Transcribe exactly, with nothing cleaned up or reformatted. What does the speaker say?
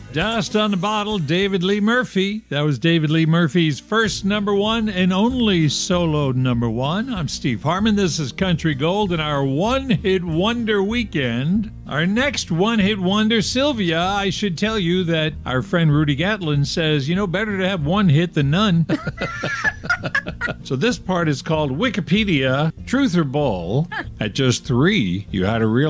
Dust on the Bottle, David Lee Murphy. That was David Lee Murphy's first number one and only solo number one. I'm Steve Harmon. This is Country Gold and our one-hit wonder weekend. Our next one-hit wonder, Sylvia, I should tell you that our friend Rudy Gatlin says, you know, better to have one hit than none. So this part is called Wikipedia Truth or Bull. At just three, you had a real